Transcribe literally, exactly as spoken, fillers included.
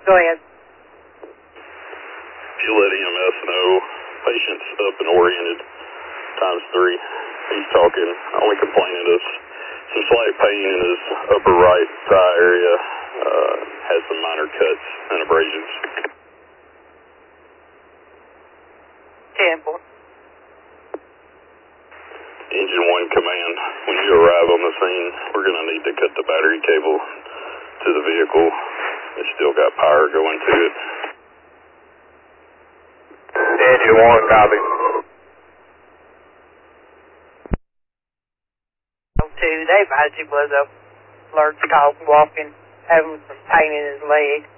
Go ahead. If you let E M S know, patient's up and oriented, times three. He's talking, only complaining is some slight pain in his upper right thigh area, uh, has some minor cuts and abrasions. ten four. Engine one command, when you arrive on the scene, we're going to need to cut the battery cable to the vehicle. It's still got power going to it. Engine one, copy. Two, they advised he was up, alert to call walking, having some pain in his leg.